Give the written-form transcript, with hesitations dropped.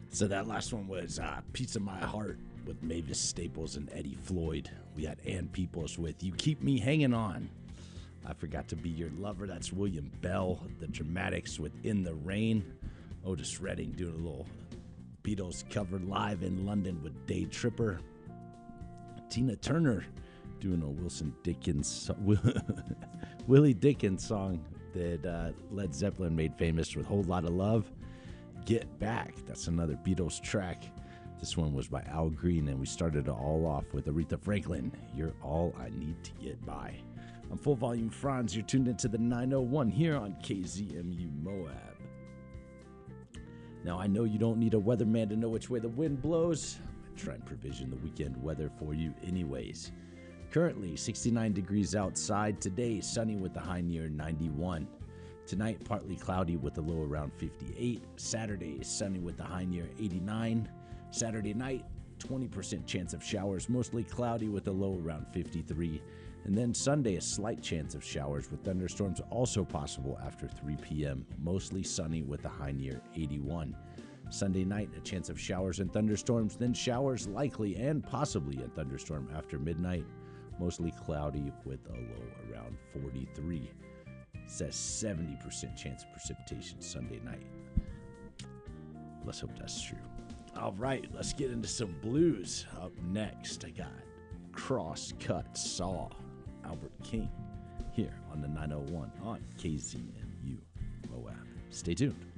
So that last one was Piece of My Heart with Mavis Staples and Eddie Floyd. We had Ann Peoples with You Keep Me Hanging On. I Forgot to Be Your Lover. That's William Bell. The Dramatics with In the Rain. Otis Redding doing a little Beatles cover live in London with Day Tripper. Tina Turner doing a Willie Dickens song that Led Zeppelin made famous with Whole Lotta Love. Get Back, that's another Beatles track. This one was by Al Green, and we started it all off with Aretha Franklin, You're All I Need to Get By. I'm Full Volume Franz. You're tuned into the 901 here on KZMU Moab. Now, I know you don't need a weatherman to know which way the wind blows. I try and provision the weekend weather for you anyways. Currently, 69 degrees outside. Today, sunny with the high near 91. Tonight, partly cloudy with a low around 58. Saturday, sunny with the high near 89. Saturday night, 20% chance of showers, mostly cloudy with a low around 53. And then Sunday, a slight chance of showers with thunderstorms also possible after 3 p.m., mostly sunny with a high near 81. Sunday night, a chance of showers and thunderstorms, then showers likely and possibly a thunderstorm after midnight, mostly cloudy with a low around 43. Says 70% chance of precipitation Sunday night. Let's hope that's true. All right, let's get into some blues. Up next, I got Crosscut Saw, Albert King, here on the 901 on KZMU Moab. Stay tuned.